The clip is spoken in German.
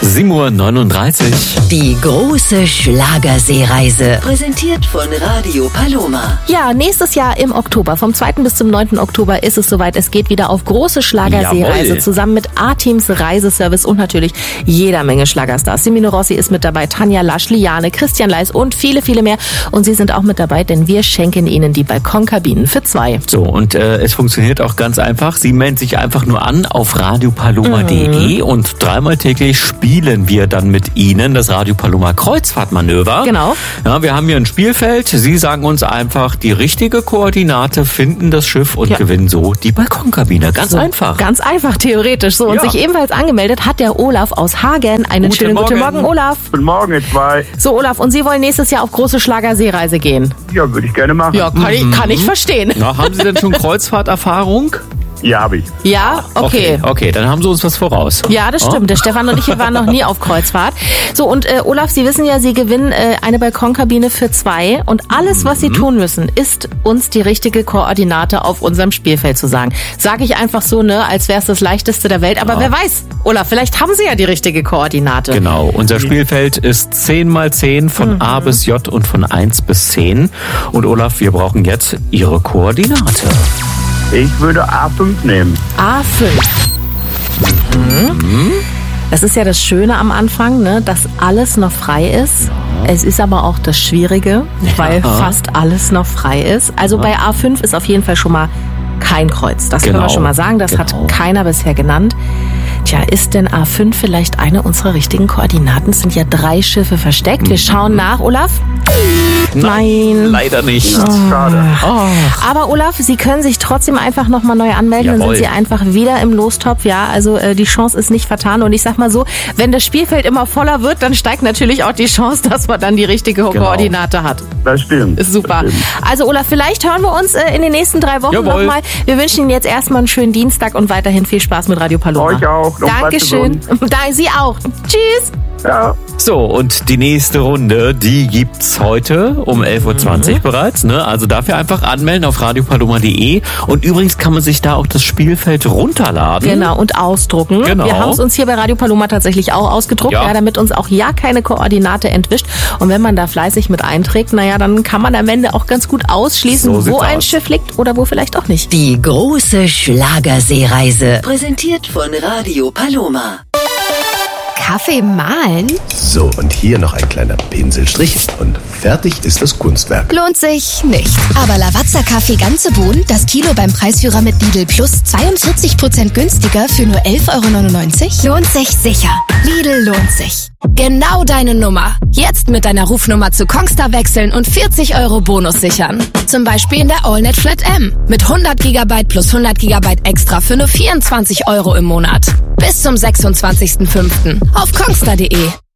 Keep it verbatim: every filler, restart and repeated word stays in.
sieben Uhr neununddreißig. Die große Schlagerseereise, präsentiert von Radio Paloma. Ja, nächstes Jahr im Oktober, vom zweiten bis zum neunten Oktober ist es soweit. Es geht wieder auf große Schlagerseereise, Jawohl. Zusammen mit A-Teams Reiseservice und natürlich jeder Menge Schlagerstars. Semino Rossi ist mit dabei, Tanja Lasch, Liane, Christian Leis und viele, viele mehr. Und Sie sind auch mit dabei, denn wir schenken Ihnen die Balkonkabinen für zwei. So, und äh, es funktioniert auch ganz einfach. Sie melden sich einfach nur an auf radio paloma punkt de mhm. und dreimal täglich spielen wir dann mit Ihnen das Radio Paloma Kreuzfahrtmanöver. Genau. Ja, wir haben hier ein Spielfeld. Sie sagen uns einfach die richtige Koordinate, finden das Schiff und ja. gewinnen so die Balkonkabine. Ganz so, einfach. Ganz einfach, theoretisch. So, und ja. sich ebenfalls angemeldet hat der Olaf aus Hagen. Einen guten schönen Morgen. guten Morgen, Olaf. Guten Morgen, ihr zwei. So, Olaf, und Sie wollen nächstes Jahr auf große Schlagerseereise gehen? Ja, würde ich gerne machen. Ja, kann, ich, kann ich verstehen. Na, haben Sie denn schon Kreuzfahrterfahrung? Ja, habe ich. Ja, okay. okay. Okay, dann haben Sie uns was voraus. Ja, das stimmt. Der Stefan und ich, wir waren noch nie auf Kreuzfahrt. So, und äh, Olaf, Sie wissen ja, Sie gewinnen äh, eine Balkonkabine für zwei. Und alles, was Sie tun müssen, ist, uns die richtige Koordinate auf unserem Spielfeld zu sagen. Sage ich einfach so, ne, als wäre es das Leichteste der Welt. Aber ja. wer weiß, Olaf, vielleicht haben Sie ja die richtige Koordinate. Genau, unser Spielfeld ist zehn mal zehn von mhm. A bis J und von eins bis zehn. Und Olaf, wir brauchen jetzt Ihre Koordinate. Ich würde A fünf nehmen. A fünf. Mhm. Das ist ja das Schöne am Anfang, ne, dass alles noch frei ist. Es ist aber auch das Schwierige, weil ja. fast alles noch frei ist. Also ja. bei A fünf ist auf jeden Fall schon mal kein Kreuz. Das genau. können wir schon mal sagen. Das genau. hat keiner bisher genannt. Tja, ist denn A fünf vielleicht eine unserer richtigen Koordinaten? Es sind ja drei Schiffe versteckt. Wir schauen nach, Olaf. Nein. Leider nicht. Oh. Schade. Oh. Aber Olaf, Sie können sich trotzdem einfach nochmal neu anmelden. Jawohl. Dann sind Sie einfach wieder im Lostopf. Ja, also äh, die Chance ist nicht vertan. Und ich sag mal so, wenn das Spielfeld immer voller wird, dann steigt natürlich auch die Chance, dass man dann die richtige genau. Koordinate hat. Das stimmt. Ist super. Stimmt. Also Olaf, vielleicht hören wir uns äh, in den nächsten drei Wochen nochmal. Wir wünschen Ihnen jetzt erstmal einen schönen Dienstag und weiterhin viel Spaß mit Radio Paloma. Euch auch. Noch Dankeschön. Da, Sie auch. Tschüss. Ja. So, und die nächste Runde, die gibt's heute um elf Uhr zwanzig mhm. bereits. Ne? Also dafür einfach anmelden auf radio paloma punkt de. Und übrigens kann man sich da auch das Spielfeld runterladen. Genau, und ausdrucken. Genau. Wir haben es uns hier bei Radio Paloma tatsächlich auch ausgedruckt, ja. Ja, damit uns auch ja keine Koordinate entwischt. Und wenn man da fleißig mit einträgt, naja, dann kann man am Ende auch ganz gut ausschließen, so wo ein aus. Schiff liegt oder wo vielleicht auch nicht. Die große Schlagerseereise, präsentiert von Radio Paloma. Kaffee mahlen? So, und hier noch ein kleiner Pinselstrich und fertig ist das Kunstwerk. Lohnt sich nicht. Aber Lavazza Kaffee ganze Bohnen, das Kilo beim Preisführer mit Lidl Plus zweiundvierzig Prozent günstiger für nur elf Euro neunundneunzig? Lohnt sich sicher. Lidl lohnt sich. Genau deine Nummer. Jetzt mit deiner Rufnummer zu Kongstar wechseln und vierzig Euro Bonus sichern. Zum Beispiel in der AllNet Flat M. Mit hundert Gigabyte plus hundert Gigabyte extra für nur vierundzwanzig Euro im Monat. Bis zum sechsundzwanzigsten fünften auf kongstar punkt de.